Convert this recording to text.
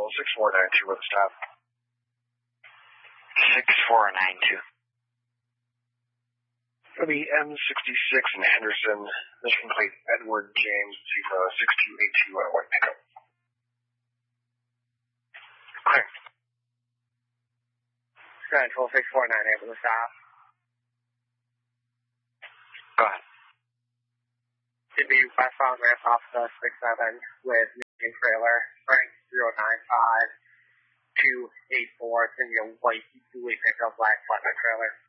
Control 6492 with a stop. 6492. For the M66 in Henderson, Michigan plate Edward James 6282 on a white pickup. Clear. Control 6498 with a stop. Go ahead. Should be westbound ramp off the 67 with Michigan trailer, Frank 095 284. It's going to be a white dually pickup black flatbed trailer.